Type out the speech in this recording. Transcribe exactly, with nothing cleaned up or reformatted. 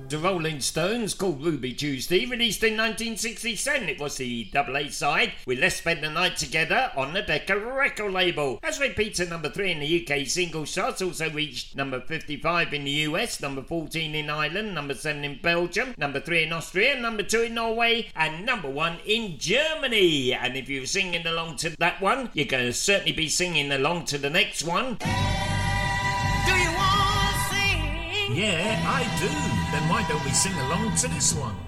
The Rolling Stones, called Ruby Tuesday, released in nineteen sixty-seven. It was the double A side with Let's Spend the Night Together on the Decca record label. As repeats at number three in the U K singles charts, also reached number fifty-five in the U S, number fourteen in Ireland, number seven in Belgium, number three in Austria, number two in Norway, and number one in Germany. And if you're singing along to that one, you're going to certainly be singing along to the next one. Do you want to sing? Yeah, I do. Then why don't we sing along to this one?